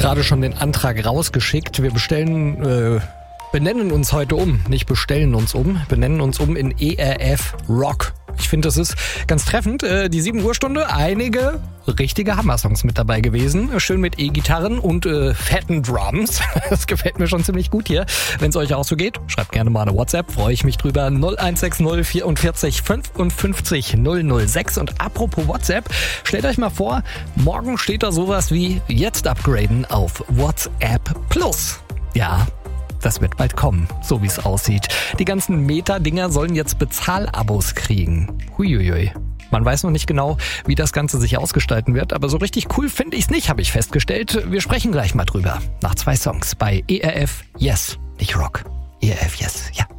gerade schon den Antrag rausgeschickt. Wir benennen uns heute um, nicht bestellen uns um, benennen uns um in ERF Rock. Ich finde, das ist ganz treffend. Die 7 Uhr Stunde, einige richtige Hammer-Songs mit dabei gewesen. Schön mit E-Gitarren und fetten Drums. Das gefällt mir schon ziemlich gut hier. Wenn es euch auch so geht, schreibt gerne mal eine WhatsApp. Freue ich mich drüber. 0160 44 55 006. Und apropos WhatsApp, stellt euch mal vor, morgen steht da sowas wie jetzt upgraden auf WhatsApp Plus. Ja, das wird bald kommen, so wie es aussieht. Die ganzen Meta-Dinger sollen jetzt Bezahlabos kriegen. Huiuiui. Man weiß noch nicht genau, wie das Ganze sich ausgestalten wird, aber so richtig cool finde ich es nicht, habe ich festgestellt. Wir sprechen gleich mal drüber. Nach 2 Songs bei ERF Yes, nicht Rock. ERF Yes, ja.